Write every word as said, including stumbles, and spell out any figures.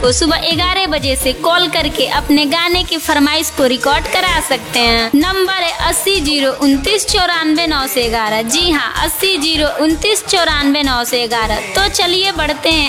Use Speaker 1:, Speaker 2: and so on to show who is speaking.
Speaker 1: को सुबह ग्यारह बजे से कॉल करके अपने गाने की फरमाइश को रिकॉर्ड करा सकते हैं। नंबर है अस्सी जीरो उनतीस चौरानवे नौ सौ ग्यारह। जी हाँ, अस्सी जीरो उनतीस चौरानवे नौ सौ ग्यारह। तो चलिए बढ़ते हैं